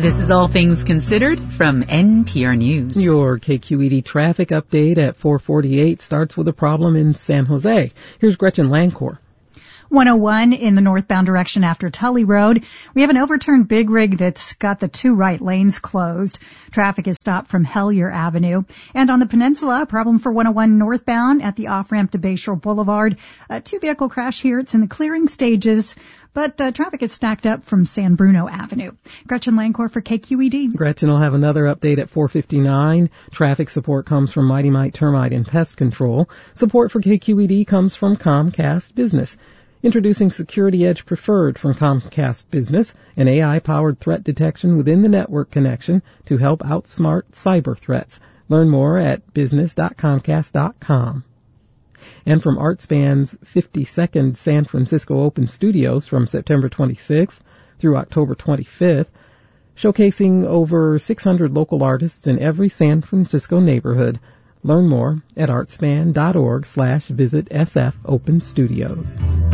This is All Things Considered from NPR News. Your KQED traffic update at 4:48 starts with a problem in San Jose. Here's Gretchen Lancourt. 101 in the northbound direction after Tully Road. We have an overturned big rig that's got the two right lanes closed. Traffic is stopped from Hellier Avenue. And on the peninsula, a problem for 101 northbound at the off-ramp to Bayshore Boulevard. A two-vehicle crash here. It's in the clearing stages, but traffic is stacked up from San Bruno Avenue. Gretchen Lancourt for KQED. Gretchen will have another update at 4:59. Traffic support comes from Mighty Mite Termite and Pest Control. Support for KQED comes from Comcast Business. Introducing Security Edge Preferred from Comcast Business, an AI-powered threat detection within the network connection to help outsmart cyber threats. Learn more at business.comcast.com. And from Artspan's 52nd San Francisco Open Studios from September 26th through October 25th, showcasing over 600 local artists in every San Francisco neighborhood. Learn more at artspan.org/visit SF Open Studios.